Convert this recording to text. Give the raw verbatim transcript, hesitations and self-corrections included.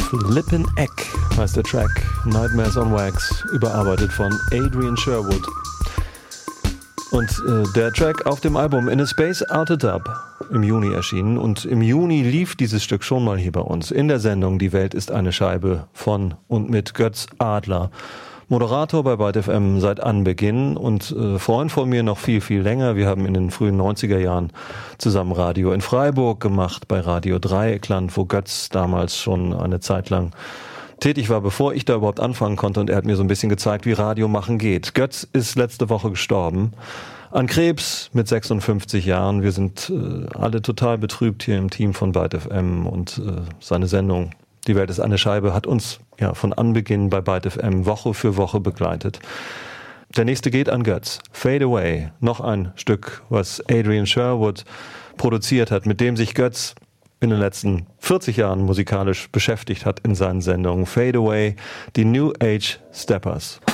Flippin' Egg heißt der Track. Nightmares on Wax, überarbeitet von Adrian Sherwood. Und äh, der Track auf dem Album In a Space Out of Dub im Juni erschienen. Und im Juni lief dieses Stück schon mal hier bei uns in der Sendung Die Welt ist eine Scheibe von und mit Götz Adler. Moderator bei Byte F M seit Anbeginn und äh, Freund von mir noch viel, viel länger. Wir haben in den frühen neunziger Jahren zusammen Radio in Freiburg gemacht, bei Radio Dreieckland, wo Götz damals schon eine Zeit lang tätig war, bevor ich da überhaupt anfangen konnte. Und er hat mir so ein bisschen gezeigt, wie Radio machen geht. Götz ist letzte Woche gestorben an Krebs mit sechsundfünfzig Jahren. Wir sind äh, alle total betrübt hier im Team von Byte F M und äh, seine Sendung Die Welt ist eine Scheibe hat uns ja von Anbeginn bei Byte F M Woche für Woche begleitet. Der nächste geht an Götz. Fade Away, noch ein Stück, was Adrian Sherwood produziert hat, mit dem sich Götz in den letzten vierzig Jahren musikalisch beschäftigt hat in seinen Sendungen. Fade Away, die New Age Steppers.